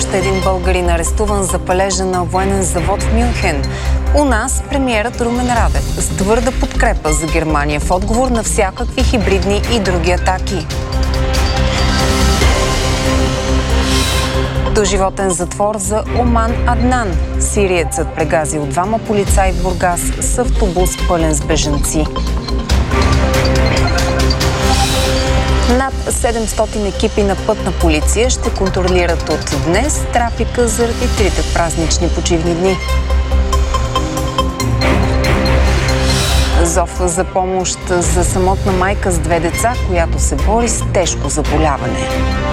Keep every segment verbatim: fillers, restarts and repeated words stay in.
Още един българин арестуван за палежа на военен завод в Мюнхен. У нас премиерът Румен Радев с твърда подкрепа за Германия в отговор на всякакви хибридни и други атаки. Доживотен затвор за Оман Аднан. Сириецът прегазил двама полицаи в Бургас с автобус пълен с бежанци. Над седемстотин екипи на пътна полиция ще контролират от днес трафика заради трите празнични почивни дни. Зов за помощ за самотна майка с две деца, която се бори с тежко заболяване.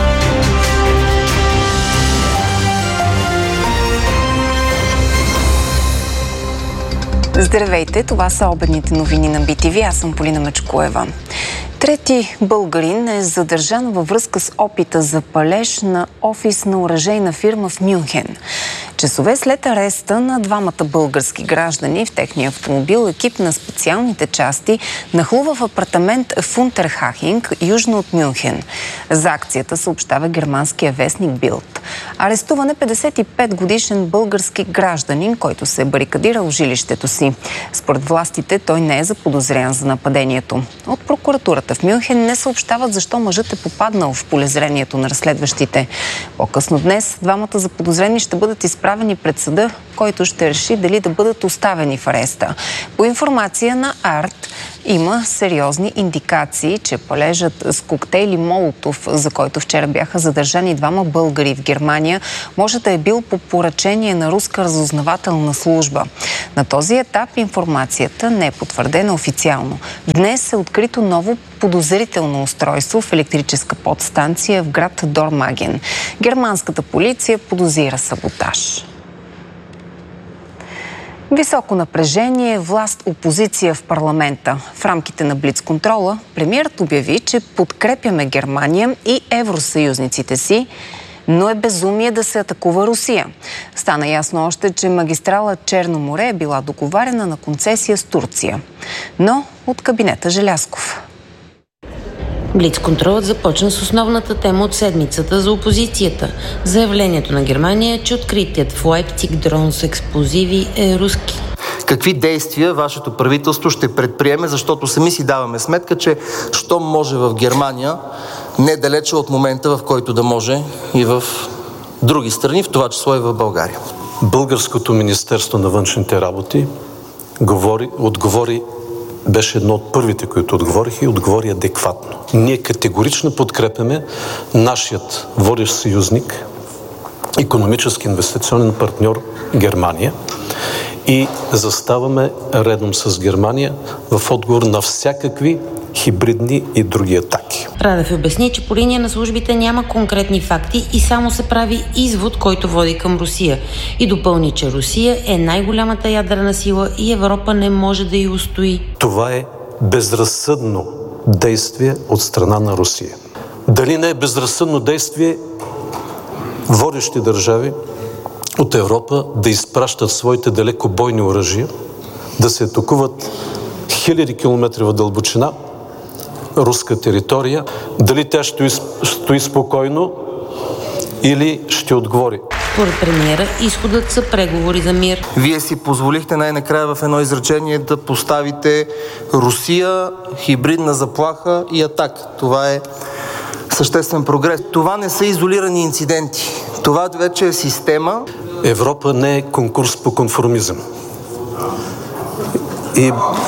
Здравейте, това са обедните новини на Би Ти Ви. Аз съм Полина Мечкоева. Трети българин е задържан във връзка с опита за палеж на офис на оръжейна фирма в Мюнхен. Часове след ареста на двамата български граждани в техния автомобил, екип на специалните части нахлува в апартамент в Унтерхахинг, южно от Мюнхен. За акцията съобщава германския вестник Билд. Арестуван е петдесет и пет годишен български гражданин, който се е барикадирал в жилището си. Според властите той не е заподозрян за нападението. От прокуратурата в Мюнхен не съобщават защо мъжът е попаднал в полезрението на разследващите. По-късно днес двамата заподозрени ще бъдат изправени пред съда, който ще реши дали да бъдат оставени в ареста. По информация на Арт, има сериозни индикации, че палежът с коктейли Молотов, за който вчера бяха задържани двама българи в Германия, може да е бил по поръчение на руска разузнавателна служба. На този етап информацията не е потвърдена официално. Днес е открито ново подозрително устройство в електрическа подстанция в град Дормаген. Германската полиция подозира саботаж. Високо напрежение, власт-опозиция в парламента. В рамките на блицконтрола премиерът обяви, че подкрепяме Германия и евросъюзниците си, но е безумие да се атакува Русия. Стана ясно още, че магистрала Черно море е била договарена на концесия с Турция. Но от кабинета Желязков. Блицконтролът започна с основната тема от седмицата за опозицията. Заявлението на Германия, че откритият в Лайпциг дрон с експлозиви е руски. Какви действия вашето правителство ще предприеме, защото сами си даваме сметка, че щом може в Германия, недалече от момента, в който да може и в други страни, в това число и в България. Българското Министерство на външните работи говори, отговори беше едно от първите, които отговорих и отговори адекватно. Ние категорично подкрепяме нашият водещ съюзник, икономически инвестиционен партньор Германия и заставаме редом с Германия в отговор на всякакви хибридни и други атаки. Радев обясни, че по линия на службите няма конкретни факти и само се прави извод, който води към Русия. И допълни, че Русия е най-голямата ядрена сила и Европа не може да й устои. Това е безразсъдно действие от страна на Русия. Дали не е безразсъдно действие водещи държави от Европа да изпращат своите далекобойни оръжия, да се атакуват хиляди километри в дълбочина руска територия, дали тя ще стои спокойно или ще отговори? Според премиера, изходът са преговори за мир. Вие си позволихте най-накрая в едно изречение да поставите Русия, хибридна заплаха и атака. Това е съществен прогрес. Това не са изолирани инциденти. Това вече е система. Европа не е конкурс по конформизъм. И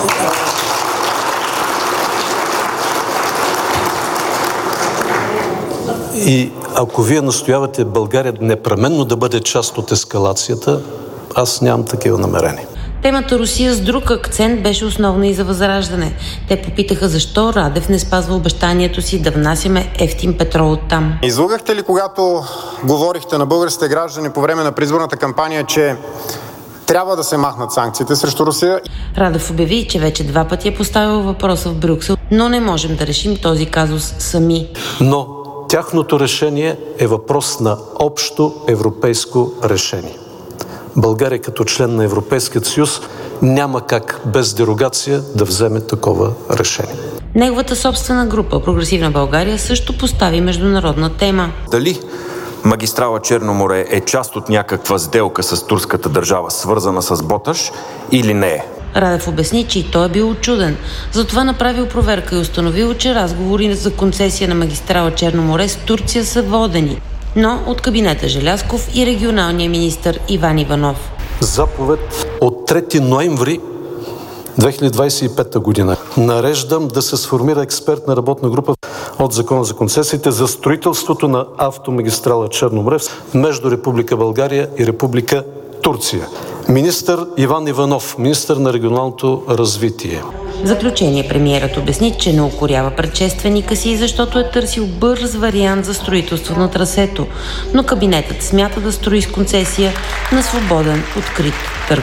И ако вие настоявате България непременно да бъде част от ескалацията, аз нямам такива намерения. Темата Русия с друг акцент беше основна и за Възраждане. Те попитаха защо Радев не спазва обещанието си да внасяме евтин петрол оттам. Излъгахте ли, когато говорихте на българските граждани по време на предизборната кампания, че трябва да се махнат санкциите срещу Русия? Радев обяви, че вече два пъти е поставил въпроса в Брюксел, но не можем да решим този казус сами. Но тяхното решение е въпрос на общо европейско решение. България като член на Европейския съюз няма как без дерогация да вземе такова решение. Неговата собствена група Прогресивна България също постави международна тема. Дали магистрала Черно море е част от някаква сделка с турската държава, свързана с Боташ, или не е? Радев обясни, че и той е бил учуден. Затова направил проверка и установил, че разговори за концесия на магистрала Черно море с Турция са водени, но от кабинета Желязков и регионалния министър Иван Иванов. Заповед от трети ноември две хиляди двадесет и пета година. Нареждам да се сформира експертна работна група от Закона за концесиите за строителството на автомагистрала Черно море между Република България и Република Турция. Министър Иван Иванов, министър на регионалното развитие. В заключение премиерът обясни, че не укорява предшественика си, защото е търсил бърз вариант за строителство на трасето, но кабинетът смята да строи с концесия на свободен открит търг.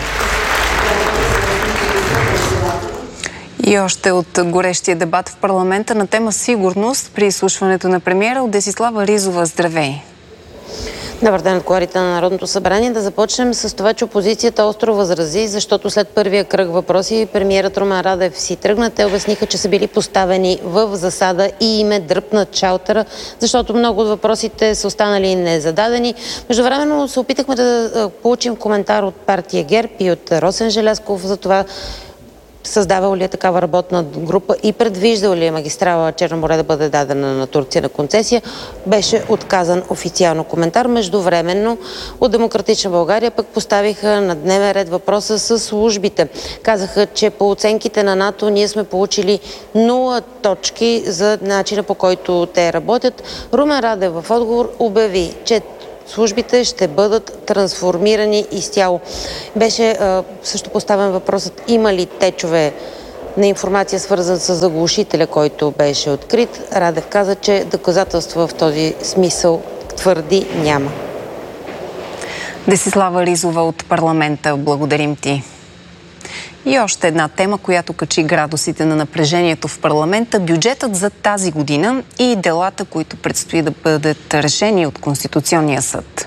И още от горещия дебат в парламента на тема сигурност при изслушването на премиера от Десислава Ризова. Здравей! Добър ден от кулоарите на Народното събрание. Да започнем с това, че опозицията остро възрази, защото след първия кръг въпроси премиерът Румен Радев си тръгна. Те обясниха, че са били поставени в засада и им е дръпнат шалтера, защото много от въпросите са останали незададени. Междувременно се опитахме да получим коментар от партия ГЕРБ и от Росен Желязков за това, създавал ли е такава работна група и предвиждал ли е магистрала Черно море да бъде дадена на Турция на концесия. Беше отказан официално коментар. Междувременно от Демократична България пък поставиха на дневен ред въпроса с службите. Казаха, че по оценките на НАТО ние сме получили нула точки за начина, по който те работят. Румен Радев в отговор обяви, че службите ще бъдат трансформирани изцяло. Беше а, също поставен въпросът, има ли течове на информация, свързан с заглушителя, който беше открит. Радев каза, че доказателства в този смисъл твърди няма. Десислава Ризова от парламента, благодарим ти. И още една тема, която качи градусите на напрежението в парламента – бюджетът за тази година и делата, които предстои да бъдат решени от Конституционния съд.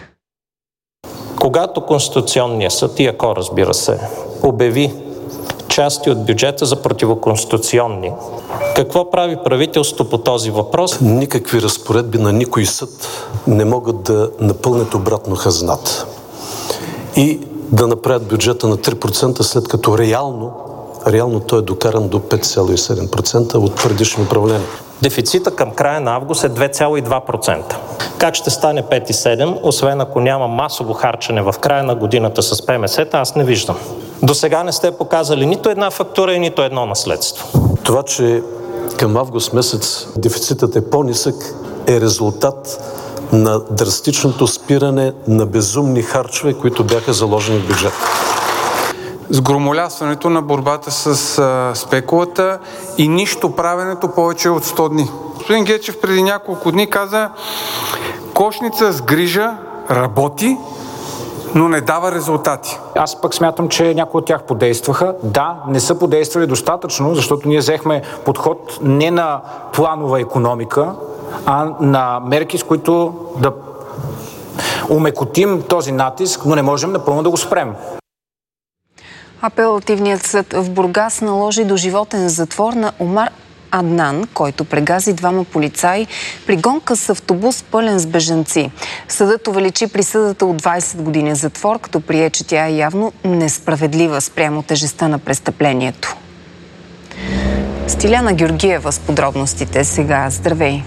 Когато Конституционният съд, и ако разбира се, обяви части от бюджета за противоконституционни, какво прави правителство по този въпрос? Никакви разпоредби на никой съд не могат да напълнят обратно хазната и да направят бюджета на три процента, след като реално, реално той е докаран до пет цяло и седем процента от предишно управление. Дефицита към края на август е две цяло и два процента. Как ще стане пет цяло и седем процента, освен ако няма масово харчене в края на годината с Пе Ем Ес-та, аз не виждам. До сега не сте показали нито една фактура и нито едно наследство. Това, че към август месец дефицитът е по-нисък, е резултат на драстичното спиране на безумни харчове, които бяха заложени в бюджета. С громолясването на борбата с а, спекулата и нищо правенето повече от сто дни. Господин Гечев преди няколко дни каза: кошница с грижа работи, но не дава резултати. Аз пък смятам, че някои от тях подействаха. Да, не са подействали достатъчно, защото ние взехме подход не на планова икономика, а на мерки, с които да умекотим този натиск, но не можем напълно да го спрем. Апелативният съд в Бургас наложи доживотен затвор на Омар Аднан, който прегази двама полицаи при гонка с автобус пълен с бежанци. Съдът увеличи присъдата от двадесет години затвор, като прие, че тя е явно несправедлива спрямо тежестта на престъплението. Стиляна Георгиева с подробностите сега. Здравей!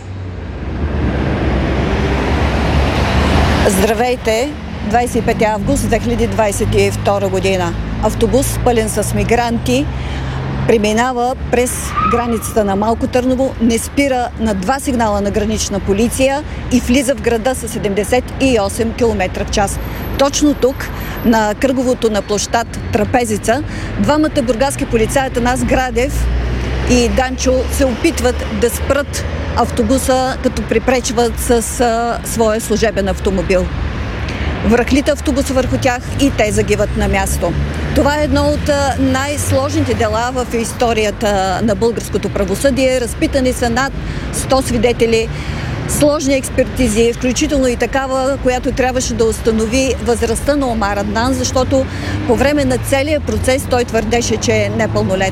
Здравейте! двадесет и пети август две хиляди двадесет и втора година. Автобус пълен с мигранти преминава през границата на Малко Търново, не спира на два сигнала на гранична полиция и влиза в града с седемдесет и осем километра в час. Точно тук, на кръговото на площад Трапезица, двамата бургаски полицаи Атанас Градев и Данчо се опитват да спрат автобуса, като припречват с а, своя служебен автомобил. Връхлита автобуса върху тях и те загиват на място. Това е едно от най-сложните дела в историята на българското правосъдие. Разпитани са над сто свидетели, сложни експертизи, включително и такава, която трябваше да установи възрастта на Омар Аднан, защото по време на целия процес той твърдеше, че е непълнолетен.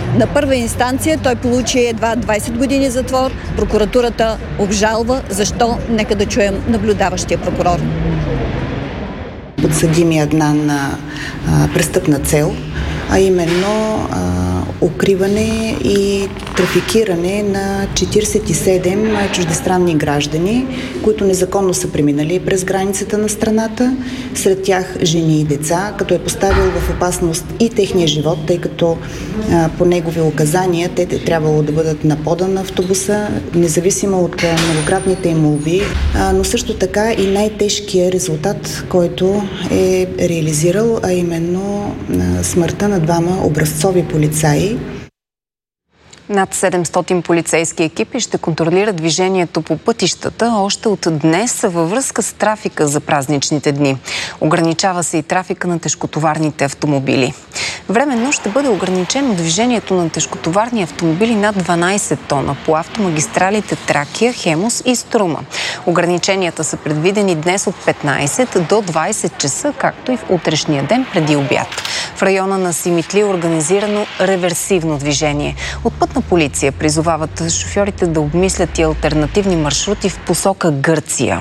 На първа инстанция той получи едва двайсет години затвор. Прокуратурата обжалва. Защо? Нека да чуем наблюдаващия прокурор. Подсъдими една на а, престъпна цел, а именно а, укриване и трафикиране на четирийсет и седем чуждестранни граждани, които незаконно са преминали през границата на страната, сред тях жени и деца, като е поставил в опасност и техния живот, тъй като а, по негови указания те е трябвало да бъдат на пода на автобуса, независимо от а, многократните им молби, а, но също така и най-тежкият резултат, който е реализирал, а именно а, смъртта на двама образцови полицаи. Над седемстотин полицейски екипи ще контролират движението по пътищата още от днес във връзка с трафика за празничните дни. Ограничава се и трафика на тежкотоварните автомобили. Временно ще бъде ограничено движението на тежкотоварни автомобили над дванайсет тона по автомагистралите Тракия, Хемус и Струма. Ограниченията са предвидени днес от петнайсет до двайсет часа, както и в утрешния ден преди обяд. В района на Симитли е организирано реверсивно движение. От Пътна полиция призовават шофьорите да обмислят и алтернативни маршрути в посока Гърция.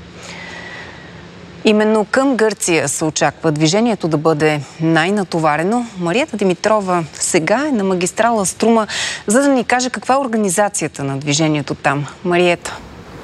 Именно към Гърция се очаква движението да бъде най-натоварено. Мариета Димитрова сега е на магистрала Струма, за да ни каже каква е организацията на движението там. Мариета.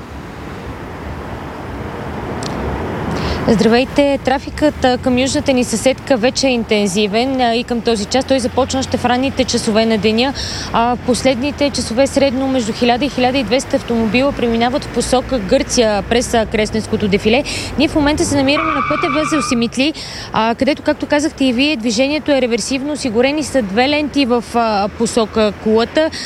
Здравейте! Трафикът към южната ни съседка вече е интензивен и към този час той започна още в ранните часове на деня. А последните часове средно между хиляда и хиляда и двеста автомобила преминават в посока Гърция през Кресненското дефиле. Ние в момента се намираме на пътя възел Симитли, където, както казахте и вие, движението е реверсивно. Осигурени са две ленти в посока Кулата.